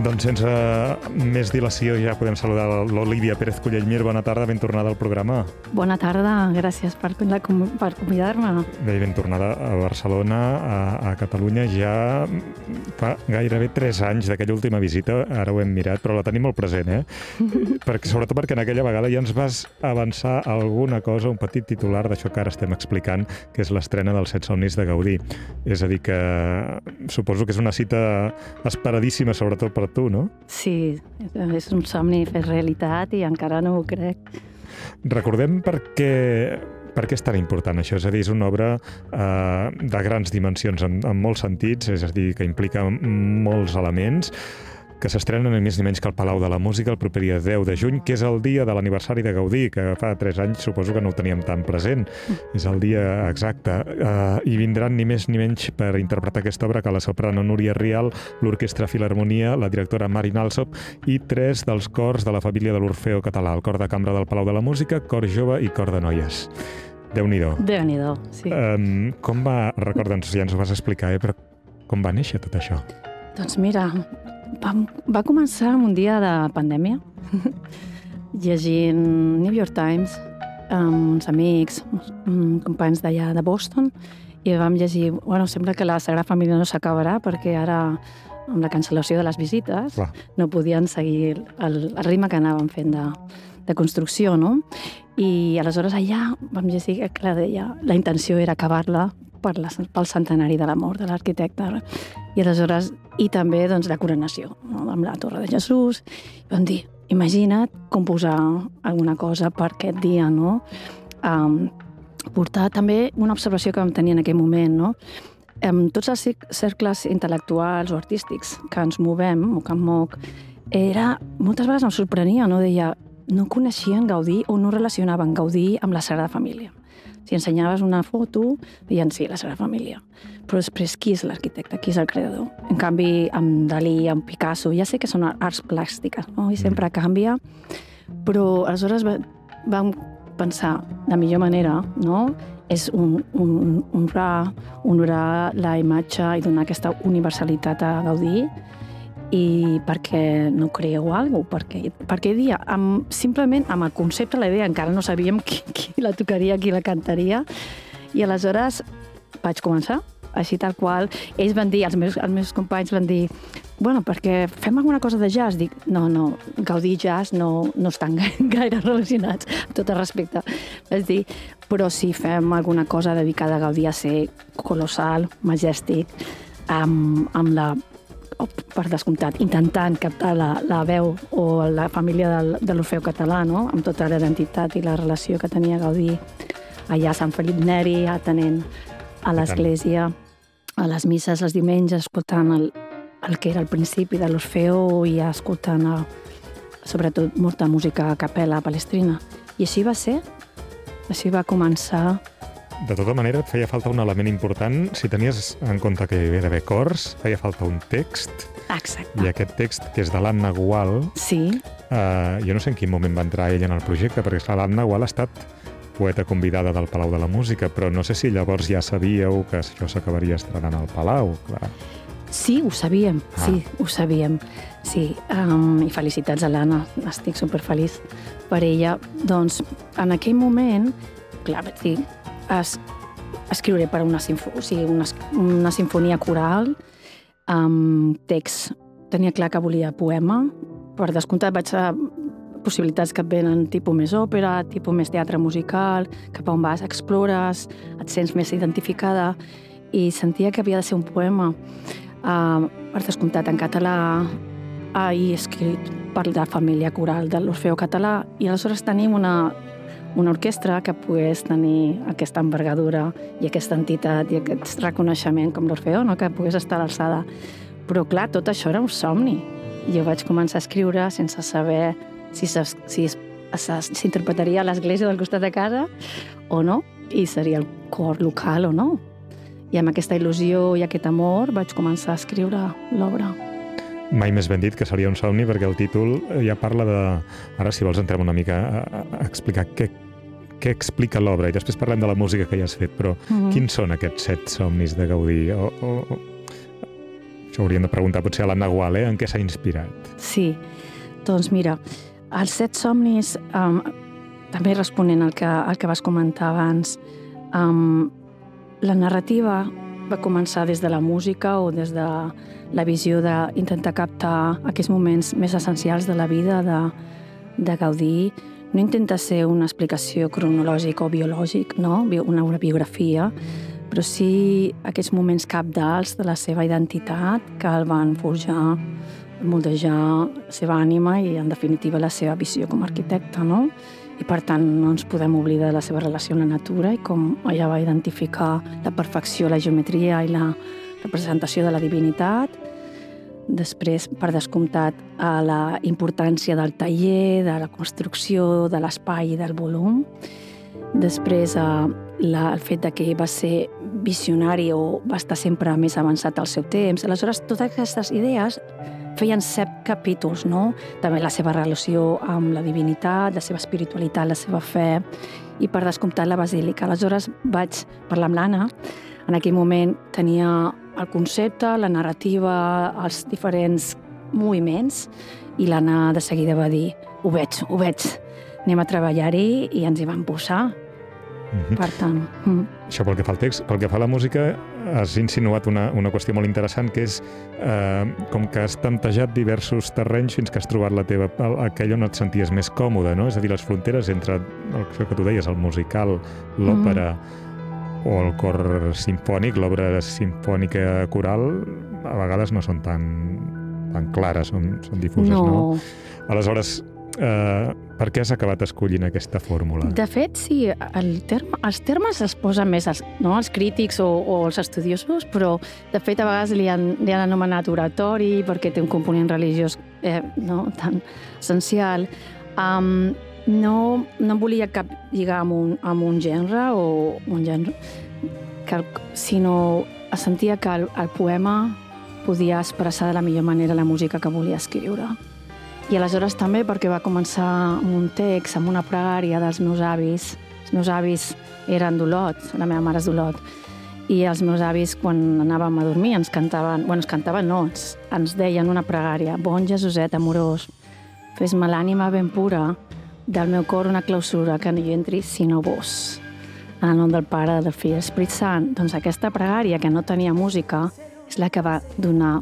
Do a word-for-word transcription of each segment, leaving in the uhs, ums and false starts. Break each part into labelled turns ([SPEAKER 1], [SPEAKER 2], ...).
[SPEAKER 1] Doncs sense més dilació ja podem saludar l'Olívia Pérez Collellmir. Bona tarda, ben tornada al programa.
[SPEAKER 2] Bona tarda, gràcies per, per convidar-me.
[SPEAKER 1] Bé, ben tornada a Barcelona, a, a Catalunya. Ja fa gairebé tres anys d'aquella última visita, ara ho hem mirat, però la tenim molt present, eh? perquè, sobretot perquè en aquella vegada ja ens vas avançar alguna cosa, un petit titular d'això que ara estem explicant, que és l'estrena dels Set somnis de Gaudí. És a dir, que suposo que és una cita esperadíssima, sobretot per tu, no?
[SPEAKER 2] Sí, és un somni fet realitat i encara no ho crec.
[SPEAKER 1] Recordem per què, per què és tan important això, és a dir, és una obra eh, de grans dimensions en, en molts sentits, és a dir, que implica molts elements, que s'estrenen ni més ni menys que al Palau de la Música el proper dia deu de juny, que és el dia de l'aniversari de Gaudí, que fa tres anys suposo que no el teníem tan present. És el dia exacte. Uh, I vindran ni més ni menys per interpretar aquesta obra que la soprano Núria Rial, l'Orquestra Filharmonia, la directora Marin Alsop i tres dels cors de la família de l'Orfeo Català, el cor de cambra del Palau de la Música, cor jove i cor de noies. Déu-n'hi-do.
[SPEAKER 2] Déu-n'hi-do, sí.
[SPEAKER 1] Um, com va, recorda'ns, ja ens ho vas explicar, eh, però com va néixer tot això?
[SPEAKER 2] Doncs mira, va, va començar un dia de pandèmia, llegint New York Times amb uns amics, uns companys d'allà de Boston, i vam llegir, bueno, sembla que la Sagrada Família no s'acabarà perquè ara, amb la cancel·lació de les visites, Clar. no podien seguir el, el ritme que anàvem fent de, de construcció, no? I aleshores allà vam llegir que, clar, deia, la intenció era acabar-la per la, pel centenari de la mort de l'arquitecte. I aleshores, i també doncs, la coronació, no? Amb la Torre de Jesús. I vam dir, imagina't composar alguna cosa per aquest dia, no? Um, portar també una observació que vam tenir en aquell moment, no? En tots els cercles intel·lectuals o artístics que ens movem, o que em moc, era, moltes vegades em sorprenia, no? Deia, no coneixien Gaudí o no relacionaven Gaudí amb la Sagrada Família. Si ensenyaves una foto, deien sí, la Sagrada Família. Però després, qui és l'arquitecte? Qui és el creador? En canvi, amb Dalí, amb Picasso, ja sé que són arts plàstiques, no? I sempre canvia, però aleshores vam pensar, la millor manera, no? És un, un, honrar, honrar la imatge i donar aquesta universalitat a Gaudí, i perquè no creieu alguna cosa, perquè, perquè dia, amb, simplement amb el concepte, la idea, encara no sabíem qui, qui la tocaria, qui la cantaria, i aleshores vaig començar, així tal qual. Ells van dir, els meus, els meus companys van dir, bueno, perquè fem alguna cosa de jazz? Dic, no, no, Gaudí i jazz no, no estan gaire relacionats, amb tot el respecte. Vaig dir, però si fem alguna cosa dedicada a Gaudí a ser colossal, majèstic, amb, amb la per descomptat, intentant captar la, la veu o la família del, de l'Orfeo Català, no? Amb tota la identitat i la relació que tenia Gaudí allà a Sant Felip Neri, atenent a l'església, a les misses els diumenges, escoltant el, el que era el principi de l'Orfeo i escoltant a, sobretot molta música a capella, a Palestrina. I així va ser, així va començar.
[SPEAKER 1] De tota manera, et feia falta un element important. Si tenies en compte que hi havia d'haver cors, feia falta un text.
[SPEAKER 2] Exacte.
[SPEAKER 1] I aquest text, que és de l'Anna Gual,
[SPEAKER 2] sí.
[SPEAKER 1] eh, jo no sé en quin moment va entrar ella en el projecte, perquè clar, l'Anna Gual ha estat poeta convidada del Palau de la Música, però no sé si llavors ja sabíeu que això s'acabaria estrenant al Palau, clar.
[SPEAKER 2] Sí, ho sabíem, ah. sí, ho sabíem. Sí, um, i felicitats a l'Anna, estic superfeliç per ella. Doncs, en aquell moment, clar, vaig dir, Es, escriuré per una, sinfo, o sigui, una, una sinfonia coral amb text. Tenia clar que volia poema. Per descomptat vaig a possibilitats que et venen tipus més òpera, tipus més teatre musical, cap a on vas, explores, et sents més identificada, i sentia que havia de ser un poema. Uh, per descomptat en català, uh, i escrit per la família coral de l'Orfeo Català, i aleshores tenim una una orquestra que pogués tenir aquesta envergadura i aquesta entitat i aquest reconeixement com l'Orfeo, no? Que pogués estar a l'alçada. Però, clar, tot això era un somni. I jo vaig començar a escriure sense saber si s'interpretaria a l'església del costat de casa o no, i seria el cor local o no. I amb aquesta il·lusió i aquest amor vaig començar a escriure l'obra.
[SPEAKER 1] Mai més ben dit que seria un somni, perquè el títol ja parla de... Ara, si vols, entrem una mica a, a explicar què, què explica l'obra, i després parlem de la música que ja has fet, però mm-hmm. quins són aquests set somnis de Gaudí? O, o, Això hauríem de preguntar potser a l'Anna Gual, eh? En què s'ha inspirat?
[SPEAKER 2] Sí, doncs mira, els set somnis, um, també responent al que, al que vas comentar abans, um, la narrativa va començar des de la música o des de la visió d'intentar captar aquests moments més essencials de la vida de, de Gaudí. No intenta ser una explicació cronològica o biològica, no? Una, una biografia, però sí aquests moments cabdals de la seva identitat que el van forjar, moldejar la seva ànima i, en definitiva, la seva visió com a arquitecte, no? I, per tant, no ens podem oblidar de la seva relació amb la natura i com ella va identificar la perfecció, la geometria i la representació de la divinitat. Després, per descomptat, a la importància del taller, de la construcció, de l'espai i del volum. Després, a la, el fet de que va ser visionari o va estar sempre més avançat al seu temps. Aleshores, totes aquestes idees feien set capítols, no? També la seva relació amb la divinitat, la seva espiritualitat, la seva fe i, per descomptat, la basílica. Aleshores vaig parlar amb l'Anna. En aquell moment tenia el concepte, la narrativa, els diferents moviments i l'Anna de seguida va dir ho veig, ho veig, anem a treballar-hi i ens hi vam posar. Mm-hmm. Per tant... Mm.
[SPEAKER 1] Això pel que fa al text. Pel que fa a la música, has insinuat una, una qüestió molt interessant, que és eh, com que has tantejat diversos terrenys fins que has trobat la teva, aquell on et senties més còmode, no? És a dir, les fronteres entre el que tu deies, el musical, l'òpera mm. o el cor simfònic, l'obra simfònica coral, a vegades no són tan, tan clares, són, són difuses, no? no? Aleshores, Uh, per què has acabat escollint aquesta fórmula?
[SPEAKER 2] De fet, sí, el terme, els termes es posen més els, no, els crítics o, o els estudiosos, però de fet a vegades li han, li han anomenat oratori perquè té un component religiós eh, no, tan essencial. Um, no, no volia cap lligar amb un, amb un gènere o un gènere, que, sinó sentia que el, el poema podia expressar de la millor manera la música que volia escriure. I aleshores també perquè va començar amb un text, amb una pregària dels meus avis. Els meus avis eren d'Olot, la meva mare és d'Olot, i els meus avis, quan anàvem a dormir, ens cantaven, bueno, ens cantaven no, ens, ens deien una pregària: bon Jesuset amorós, fes-me l'ànima ben pura, del meu cor una clausura que no hi entri sinó vos. En el nom del Pare, del Fill i l'Esperit Sant. Doncs aquesta pregària, que no tenia música, és la que va donar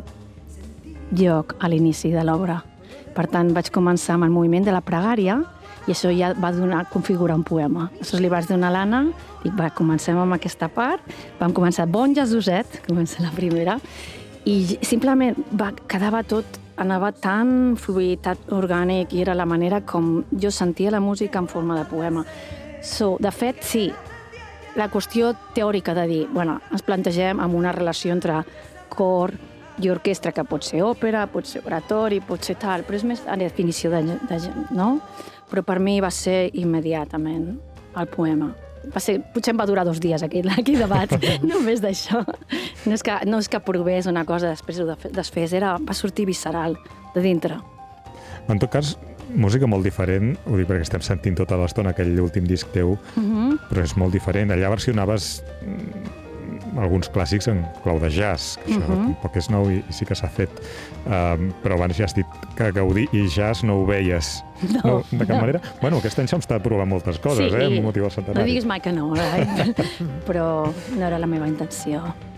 [SPEAKER 2] lloc a l'inici de l'obra. Per tant, vaig començar amb el moviment de la pregària i això ja va donar, configurar un poema. Aleshores li vaig donar a l'Anna i va, comencem amb aquesta part. Vam començar bon Jesuset, comença la primera, i simplement va, quedava tot, anava tan fluid, tan orgànic, i era la manera com jo sentia la música en forma de poema. So, de fet, sí, la qüestió teòrica de dir, bueno, ens plantegem amb una relació entre cor i orquestra, que pot ser òpera, pot ser oratori, pot ser tal, però és més a la definició de, de, no? Però per mi va ser immediatament el poema. Va ser, potser em va durar dos dies aquí, aquí debat, només d'això. No és que, no és que provés una cosa després ho desfés, era, va sortir visceral de dintre.
[SPEAKER 1] En tot cas, música molt diferent, ho dic perquè estem sentint tota l'estona aquell últim disc teu, uh-huh. però és molt diferent. Allà versionaves alguns clàssics en clau de jazz, que això uh-huh. tampoc és nou i, i sí que s'ha fet. Um, però abans ja has dit que Gaudí i jazz no ho veies.
[SPEAKER 2] No,
[SPEAKER 1] no de cap
[SPEAKER 2] no.
[SPEAKER 1] manera. Bueno, aquest any s'han estat provant moltes coses,
[SPEAKER 2] sí,
[SPEAKER 1] eh, amb motiu del centenari.
[SPEAKER 2] No diguis mai que no, eh? Però no era la meva intenció.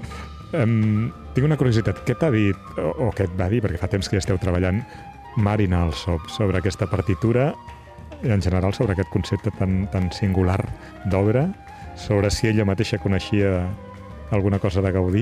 [SPEAKER 1] Um, tinc una curiositat. Què t'ha dit, o, o què et va dir, perquè fa temps que ja esteu treballant, Marin Alsop, sobre aquesta partitura i en general sobre aquest concepte tan, tan singular d'obra, sobre si ella mateixa coneixia alguna cosa de Gaudí?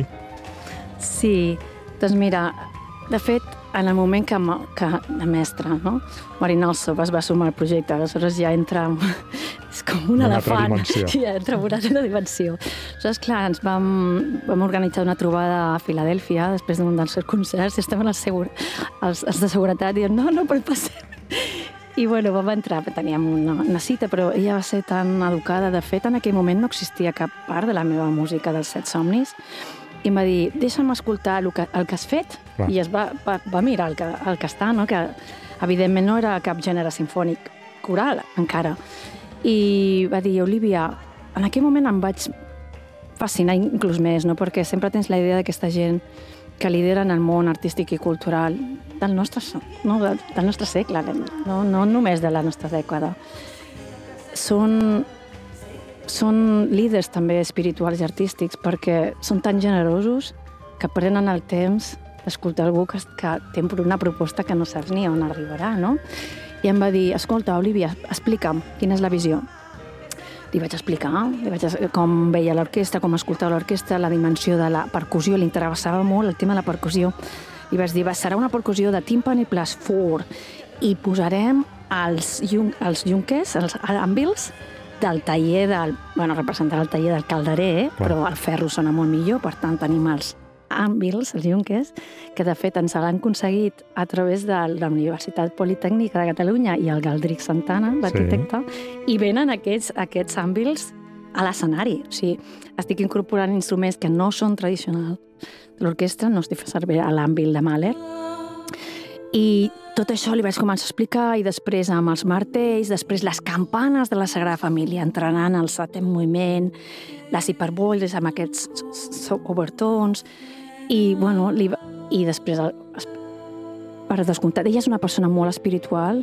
[SPEAKER 2] Sí, doncs mira, de fet, en el moment que, que la mestra, no? Marin Alsop es va sumar al projecte, aleshores ja entra... És com un
[SPEAKER 1] una
[SPEAKER 2] elefant.
[SPEAKER 1] Dimensió.
[SPEAKER 2] Ja entra en una altra dimensió. Aleshores, clar, ens vam, vam organitzar una trobada a Filadèlfia després d'un dels seus concerts i estem els, segur, els, els de seguretat dient no, no, però passem. I bueno, vam entrar, teníem una, una cita, però ella va ser tan educada. De fet, en aquell moment no existia cap part de la meva música dels Set Somnis. I em va dir, deixa'm escoltar el que, el que has fet. Clar. I es va, va, va mirar el que, el que està, no? Que evidentment no era cap gènere sinfònic coral, encara. I va dir, Olivia, en aquell moment em vaig fascinar inclús més, no? Perquè sempre tens la idea d'aquesta gent que lideren el món artístic i cultural del nostre, no, del, del nostre segle, no, no només de la nostra dècada. Són, són líders també espirituals i artístics perquè són tan generosos que prenen el temps d'escoltar algú que, que té una proposta que no saps ni on arribarà, no? I em va dir, escolta, Olivia, explica'm quina és la visió. Li vaig explicar li vaig, com veia l'orquestra, com escoltava l'orquestra, la dimensió de la percussió, li interessava molt el tema de la percussió. I vaig dir, serà una percussió de timpani plus four i posarem els, els yunques, els àmbils del taller del... Bueno, representarà el taller del calderer, Clar. Però el ferro sona molt millor, per tant tenim els àmbils, els yunques, que de fet ens l'han aconseguit a través de la Universitat Politècnica de Catalunya i el Galdric Santana, l'arquitecte, sí. I venen aquests, aquests àmbils a l'escenari. O sigui, estic incorporant instruments que no són tradicionals de l'orquestra, no estic fent servir l'àmbil de Mahler. I tot això li vaig començar a explicar i després amb els martells, després les campanes de la Sagrada Família, entrenant el setè moviment, les hiperboles amb aquests overtones, i, bueno, li, i després, per descomptat, ella és una persona molt espiritual,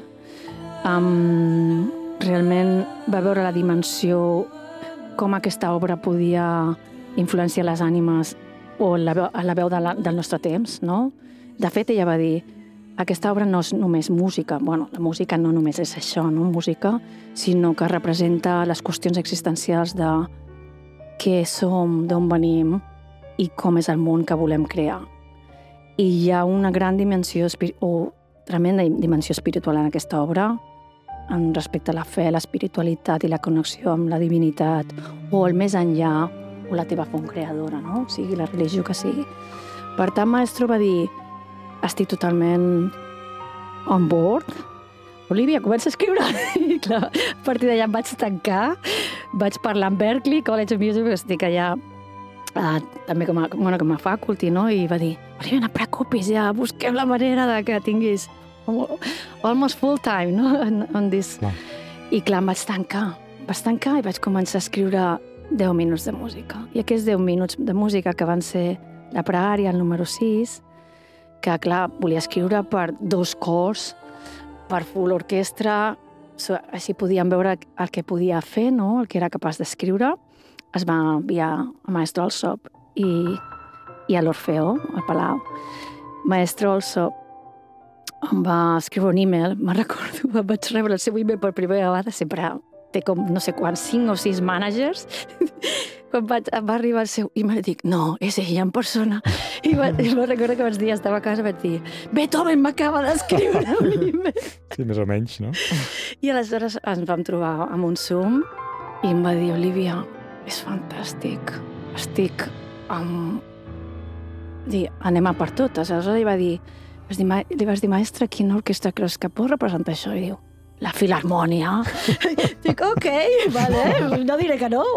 [SPEAKER 2] um, realment va veure la dimensió, com aquesta obra podia influenciar les ànimes o la veu, la veu de la, del nostre temps, no? De fet, ella va dir, aquesta obra no és només música, bueno, la música no només és això, no? Música, sinó que representa les qüestions existencials de què som, d'on venim i com és el món que volem crear. I hi ha una gran dimensió, o tremenda dimensió espiritual en aquesta obra, en respecte a la fe, l'espiritualitat i la connexió amb la divinitat, o el més enllà, o la teva font creadora, no? O sigui, la religió que sigui. Per tant, Maestro va dir, estic totalment on board. Olivia, comença a escriure. I clar, a partir d'allà em vaig tancar, vaig parlar amb Berklee College of Music, perquè estic allà Uh, també com a, bueno, com a faculty, no? I va dir, Olivia, no et preocupis, ja busquem la manera de que tinguis almost full time, no? On, on this. Clar. I clar, em vaig tancar. Vaig tancar i vaig començar a escriure deu minuts de música. I aquests deu minuts de música que van ser la pregària, el número sis, que clar, volia escriure per dos cors, per full orquestra, així podíem veure el que podia fer, no? El que era capaç d'escriure. Es va enviar a Maestro Alsop i, i a l'Orfeo, al Palau. Maestro Alsop em va escriure un e-mail, me'n recordo, em vaig rebre el seu e-mail per primera vegada, sempre té com no sé quants, cinc o sis managers. Quan vaig, em va arribar el seu e-mail i dic, no, és ella en persona. I va, me'n recordo que vaig dir, estava a casa, vaig dir, Beethoven m'acaba d'escriure un e-mail.
[SPEAKER 1] Sí, més o menys, no? I
[SPEAKER 2] aleshores ens vam trobar amb un Zoom i em va dir, Olivia, és fantàstic, estic amb... Dir, anem a per totes. Aleshores li va dir, li vas dir, maestra, quina orquestra creus que pot representar això? I diu, la Filharmònia. Dic, ok, vale, no diré que no.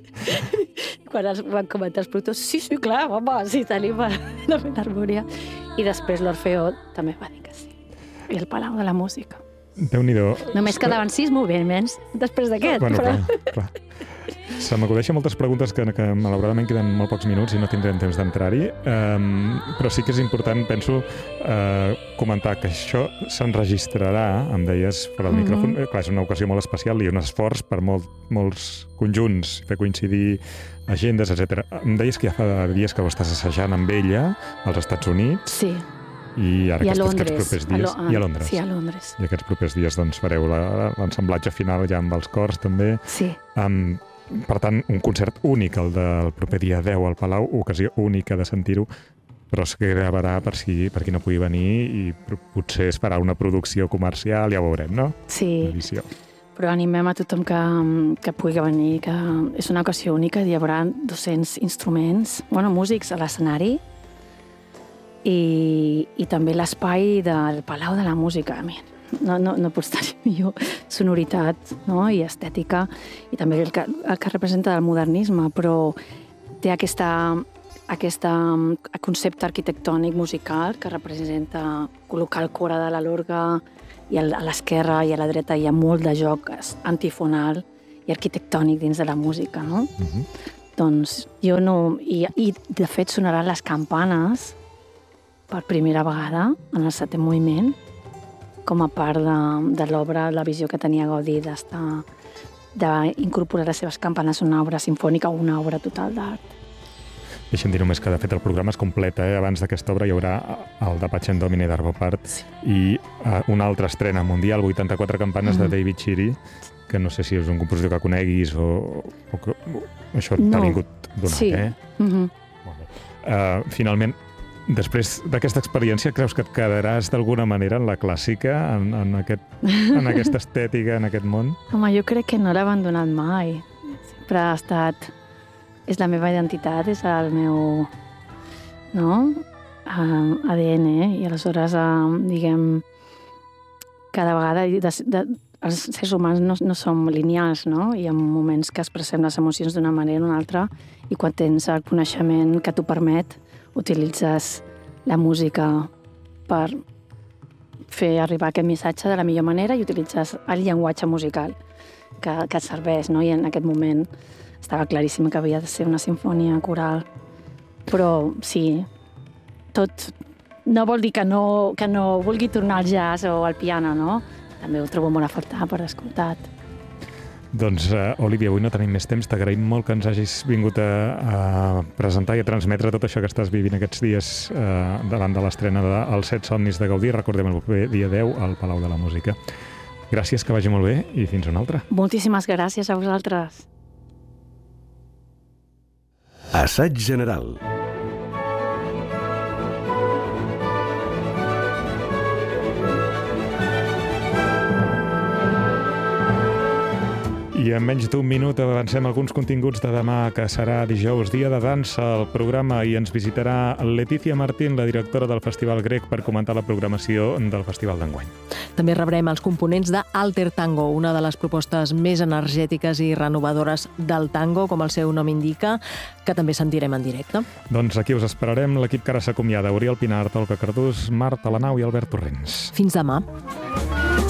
[SPEAKER 2] Quan es van comentar els productors, sí, sí, clar, home, sí, tenim la Filharmònia. I després l'Orfeo també va dir que sí. I el Palau de la Música.
[SPEAKER 1] Déu-n'hi-do.
[SPEAKER 2] Només quedaven sis moviments després d'aquest.
[SPEAKER 1] Bueno,
[SPEAKER 2] però...
[SPEAKER 1] clar, clar. Se m'acudeixen moltes preguntes que, que malauradament queden molt pocs minuts i no tindrem temps d'entrar-hi, um, però sí que és important, penso, uh, comentar que això s'enregistrarà, em deies, fora del mm-hmm. micròfon. Clar, és una ocasió molt especial i un esforç per molt, molts conjunts, fer coincidir agendes, etcètera. Em deies que ja fa dies que ho estàs assajant amb ella als Estats Units.
[SPEAKER 2] Sí.
[SPEAKER 1] I ara
[SPEAKER 2] I
[SPEAKER 1] aquests,
[SPEAKER 2] Londres.
[SPEAKER 1] aquests propers dies...
[SPEAKER 2] A
[SPEAKER 1] I a Londres.
[SPEAKER 2] Sí, a Londres.
[SPEAKER 1] I aquests propers dies doncs, fareu l'ensemblatge final ja amb els cors, també.
[SPEAKER 2] Sí.
[SPEAKER 1] Um, per tant, un concert únic, el del proper dia deu al Palau, ocasió única de sentir-ho, però es gravarà per, si, per qui no pugui venir i potser es farà una producció comercial, ja ho veurem, no?
[SPEAKER 2] Sí.
[SPEAKER 1] Edició.
[SPEAKER 2] Però animem a tothom que, que pugui venir, que és una ocasió única, hi haurà dos-cents instruments, bueno, músics a l'escenari, I, i també l'espai del Palau de la Música. No, no, no pots tenir millor sonoritat, no? I estètica, i també el que, el que representa el modernisme, però té aquesta, aquesta concepte arquitectònic musical que representa col·locar el cor de la lorga i a l'esquerra i a la dreta hi ha molt de joc antifonal i arquitectònic dins de la música, no? Mm-hmm. Doncs jo no... I, I de fet sonaran les campanes per primera vegada en el setè moviment, com a part de, de l'obra, la visió que tenia Gaudí d'estar, d'incorporar les seves campanes a una obra sinfònica o una obra total d'art.
[SPEAKER 1] Deixa'm dir només que, de fet, el programa es completa. Eh? Abans d'aquesta obra hi haurà el de Pacem Domine d'Arvo Part sí. i uh, una altra estrena mundial, vuitanta-quatre campanes mm. de David Chiri, que no sé si és un compositor que coneguis o, o que o, això no. t'ha vingut donat.
[SPEAKER 2] Sí.
[SPEAKER 1] Eh?
[SPEAKER 2] Mm -hmm.
[SPEAKER 1] uh, finalment, després d'aquesta experiència, creus que et quedaràs d'alguna manera en la clàssica, en, en, aquest, en aquesta estètica, en aquest món?
[SPEAKER 2] Home, jo crec que no l'he abandonat mai. Sempre ha estat... És la meva identitat, és el meu no? uh, A D N, eh? I aleshores, uh, diguem, cada vegada de, de, els éssers humans no, no som lineals, no? Hi ha moments que expressem les emocions d'una manera o una altra i quan tens el coneixement que t'ho permet, utilitzes la música per fer arribar aquest missatge de la millor manera i utilitzes el llenguatge musical que, que et serveix, no? I en aquest moment estava claríssim que havia de ser una sinfonia coral. Però sí, tot no vol dir que no, que no vulgui tornar al jazz o al piano, no? També ho trobo molt a faltar, per descomptat.
[SPEAKER 1] Doncs, uh, Olivia, avui no tenim més temps. T'agraïm molt que ens hagis vingut a, a presentar i a transmetre tot això que estàs vivint aquests dies uh, davant de l'estrena de Els set somnis de Gaudí. Recordem el proper dia deu al Palau de la Música. Gràcies, que vagi molt bé i fins una altra.
[SPEAKER 2] Moltíssimes gràcies a vosaltres.
[SPEAKER 3] Assaig general.
[SPEAKER 1] I en menys d'un minut avancem alguns continguts de demà, que serà dijous, dia de dansa al programa, i ens visitarà Letícia Martín, la directora del Festival Grec, per comentar la programació del festival d'enguany.
[SPEAKER 4] També rebrem els components de Alter Tango, una de les propostes més energètiques i renovadores del tango, com el seu nom indica, que també sentirem en directe.
[SPEAKER 1] Doncs aquí us esperarem, l'equip que ara s'acomiada: Oriol Pinar, Tolca Cardús, Marta Lanau i Albert Torrents.
[SPEAKER 4] Fins demà.